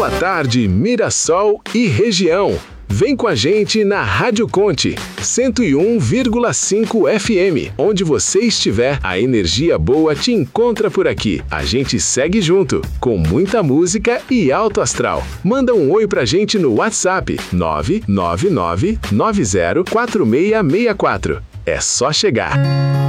Boa tarde, Mirassol e região. Vem com a gente na Rádio Conte 101,5 FM. Onde você estiver, a energia boa te encontra por aqui. A gente segue junto, com muita música e alto astral. Manda um oi pra gente no WhatsApp 999904664. É só chegar.